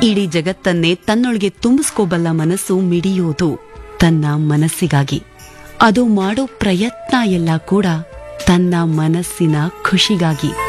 ಇಡೀ ಜಗತ್ತನ್ನೇ ತನ್ನೊಳಗೆ ತುಂಬಿಸ್ಕೋಬಲ್ಲ ಮನಸ್ಸು ಮಿಡಿಯೋದು ತನ್ನ ಮನಸ್ಸಿಗಾಗಿ. ಅದು ಮಾಡೋ ಪ್ರಯತ್ನ ಎಲ್ಲ ಕೂಡ ತನ್ನ ಮನಸ್ಸಿನ ಖುಷಿಗಾಗಿ.